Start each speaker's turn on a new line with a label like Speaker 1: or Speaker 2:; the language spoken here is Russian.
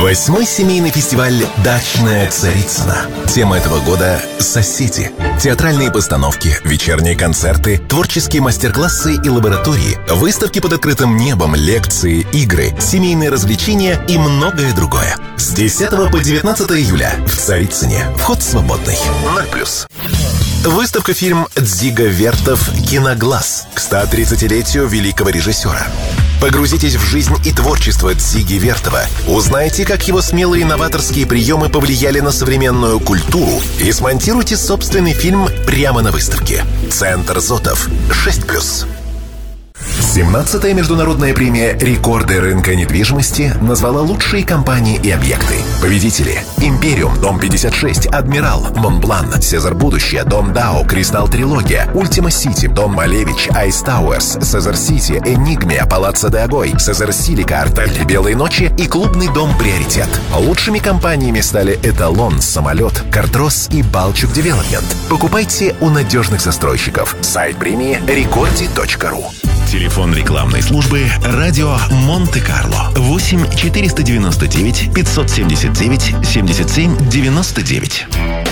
Speaker 1: 8-й семейный фестиваль «Дачная Царицына». Тема этого года – соседи. Театральные постановки, вечерние концерты, творческие мастер-классы и лаборатории, выставки под открытым небом, лекции, игры, семейные развлечения и многое другое. С 10 по 19 июля в Царицыне. Вход свободный. 0+. Выставка фильм Дзига Вертов «Киноглаз» к 130-летию великого режиссера. Погрузитесь в жизнь и творчество Дзиги Вертова. Узнайте, как его смелые новаторские приемы повлияли на современную культуру, и смонтируйте собственный фильм прямо на выставке. Центр Зотов. 6+. 17-я международная премия «Рекорды рынка недвижимости» назвала лучшие компании и объекты. Победители: Империум, Дом 56, Адмирал, Монблан, Сезар Будущее, Дом Дау, Кристалл Трилогия, Ультима Сити, Дом Малевич, Айс Тауэрс, Сезар Сити, Энигмия, Палаццо де Агой, Сезар Силика, Артель, Белые ночи и клубный дом Приоритет. Лучшими компаниями стали Эталон, Самолет, Картрос и Балчук Девелопмент. Покупайте у надежных застройщиков. Сайт премии recordi.ru.
Speaker 2: Телефон рекламной службы «Радио Монте-Карло» 8 499 579 77 99.